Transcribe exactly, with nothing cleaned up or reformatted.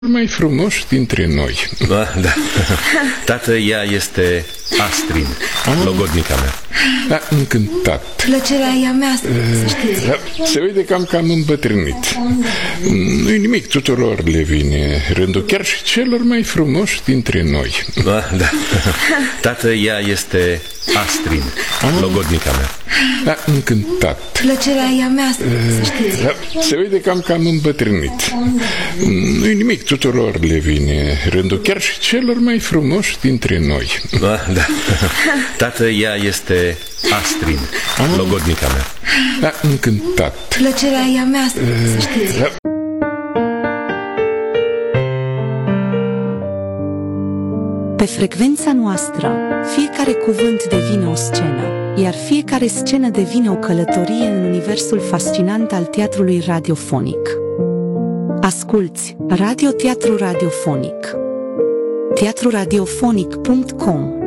mai frumos dintre noi. Da, da. Tată, ea este Astrid, ah. logodnica mea. Da, încântat. Plăcerea e a mea, să știți. Da, se vede că am cam îmbătrânit. Nu-i nimic, tuturor le vine rândul, chiar și celor mai frumoși dintre noi. Da, da. Tată, ea este Astrid, ah. logodnica mea. Da, încântat. Plăcerea e a mea, să știți. Da, se vede că am cam îmbătrânit. Nu-i nimic, tuturor le vine rândul, chiar și celor mai frumoși dintre noi. Da, da. Tată, ea este Astrid, ah. logodnica mea. Da, încântat. Plăcerea e a mea, să știți. Da. Pe frecvența noastră, fiecare cuvânt devine o scenă, iar fiecare scenă devine o călătorie în universul fascinant al teatrului radiofonic. Asculți Radio Teatru Radiofonic. teatru radiofonic punct com